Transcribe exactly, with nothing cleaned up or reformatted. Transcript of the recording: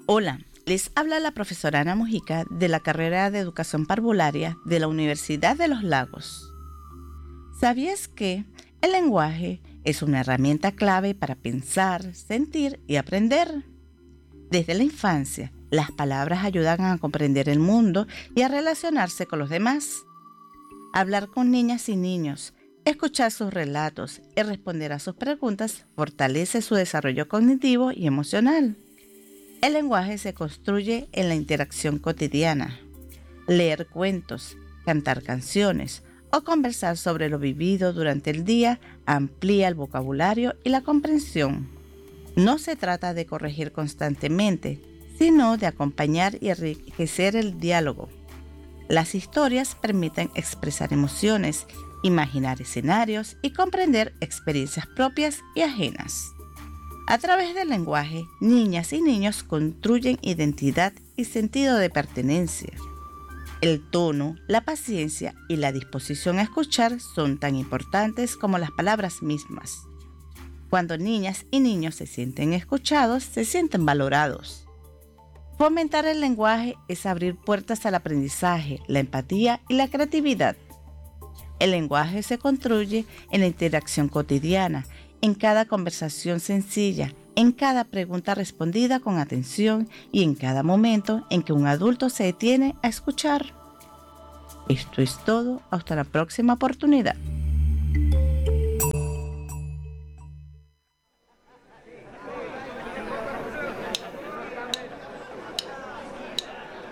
Hola, les habla la profesora Ana Mojica de la carrera de Educación Parvularia de la Universidad de los Lagos. ¿Sabías que el lenguaje es una herramienta clave para pensar, sentir y aprender? Desde la infancia, las palabras ayudan a comprender el mundo y a relacionarse con los demás. Hablar con niñas y niños, escuchar sus relatos y responder a sus preguntas fortalece su desarrollo cognitivo y emocional. El lenguaje se construye en la interacción cotidiana. Leer cuentos, cantar canciones o conversar sobre lo vivido durante el día amplía el vocabulario y la comprensión. No se trata de corregir constantemente, sino de acompañar y enriquecer el diálogo. Las historias permiten expresar emociones, imaginar escenarios y comprender experiencias propias y ajenas. A través del lenguaje, niñas y niños construyen identidad y sentido de pertenencia. El tono, la paciencia y la disposición a escuchar son tan importantes como las palabras mismas. Cuando niñas y niños se sienten escuchados, se sienten valorados. Fomentar el lenguaje es abrir puertas al aprendizaje, la empatía y la creatividad. El lenguaje se construye en la interacción cotidiana, en cada conversación sencilla, en cada pregunta respondida con atención y en cada momento en que un adulto se detiene a escuchar. Esto es todo, hasta la próxima oportunidad.